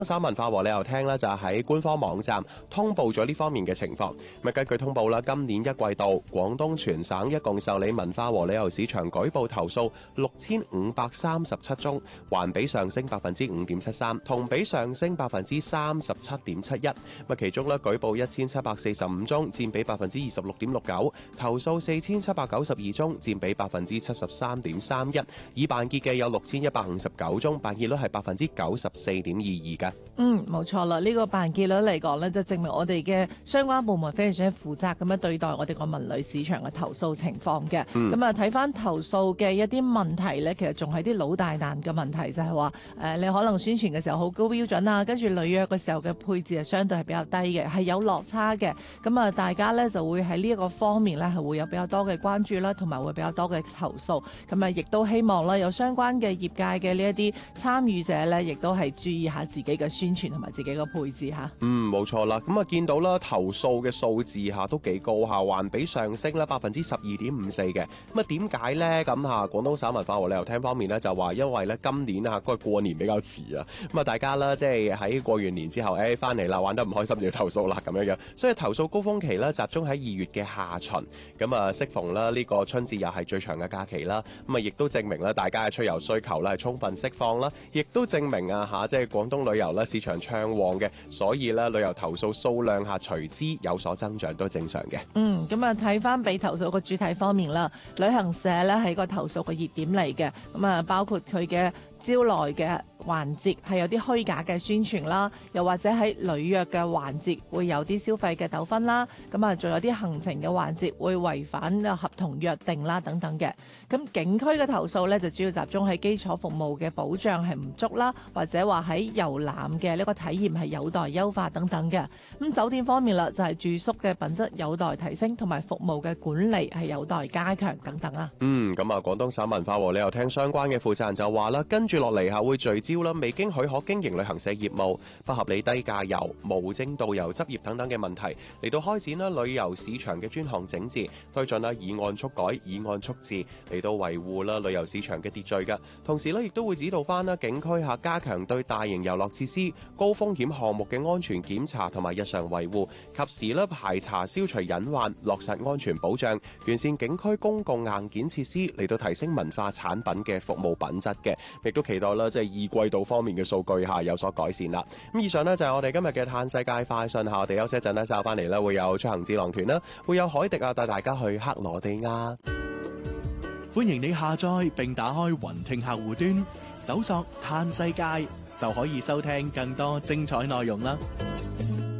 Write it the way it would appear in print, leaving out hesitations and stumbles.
省文化和旅遊廳咧就喺官方網站通報咗呢方面嘅情況。咁根據通報啦，今年一季度廣東全省一共受理文化和旅遊市場舉報投訴6537宗，環比上升5.73%，同比上升37.71%。咁其中咧舉報1745宗，佔比26.69%，投訴4792宗，佔比73.31%。已辦結嘅有6159宗，辦結率係94.22%嘅。 冇錯啦，呢個辦結率嚟講呢，就證明我哋嘅相關部門非常之負責咁樣對待我哋個文旅市場嘅投訴情況嘅。咁啊睇翻投訴嘅一啲問題呢，其實仲係啲老大難嘅問題，就係話你可能宣傳嘅時候好高標準啊，跟住履約嘅時候嘅配置係相對係比較低嘅，係有落差嘅。咁啊大家呢就會喺呢一個方面呢係會有比較多嘅關注啦，同埋會比較多嘅投訴。咁啊亦都希望啦有相關嘅業界嘅呢一啲參與者呢，亦都係注意下自己嘅宣傳同埋自己嘅配置嚇。 冇錯啦。咁啊見到啦投訴嘅數字嚇都幾高嚇，環比上升啦12.54%嘅。咁啊點解呢？咁嚇廣東省文化和旅遊廳方面呢，就話因為咧今年啊嗰個過年比較遲啊，咁啊大家啦即係喺過完年之後，翻嚟啦玩得唔開心就要投訴啦咁樣樣，所以投訴高峰期咧集中喺2月嘅下旬。咁啊適逢啦呢個春節又係最長嘅假期啦，咁啊亦都證明咧大家嘅出遊需求咧係充分釋放啦，亦都證明啊嚇即係廣東旅遊咧市場暢旺嘅，所以咧旅遊投訴數量下隨之有所增長都正常嘅。 咁啊睇翻被投訴個主體方面啦，旅行社咧係個投訴嘅熱點嚟嘅，咁啊包括佢嘅招來嘅環節係有啲虛假嘅宣傳啦，又或者喺履約嘅環節會有啲消費嘅糾紛啦，咁啊仲有啲行程嘅環節會違反合同約定啦等等嘅。咁景區嘅投訴呢，就主要集中喺基礎服務嘅保障係唔足啦，或者話喺遊覽嘅呢個體驗係有待優化等等嘅。咁酒店方面啦，就係住宿嘅品質有待提升，同埋服務嘅管理係有待加強等等啊。 咁啊廣東省文化和旅遊廳相關嘅負責人就話啦，跟住落嚟會聚焦啦未經許可經營旅行社業務、不合理低價遊、無證導遊執業等等嘅問題，嚟到開展啦旅遊市場嘅專項整治，推進啦以案促改、以案促治，嚟到維護啦旅遊市場嘅秩序嘅。同時咧亦都會指導翻啦景區下加強對大型遊樂設施、高風險項目嘅安全檢查同埋日常維護，及時咧排查消除隱患，落實安全保障，完善景區公共硬件設施，嚟到提升文化產品嘅服務品質嘅。亦都期待啦即係二季度方面嘅數據下有所改善啦。咁以上呢，就係我哋今日嘅嘆世界快訊下，我哋休息一陣呢，稍後翻嚟呢會有出行智囊團啦，會有海迪啊帶大家去克羅地亞。 歡迎你下載並打開雲聽客戶端，搜索嘆世界就可以收聽更多精彩內容啦。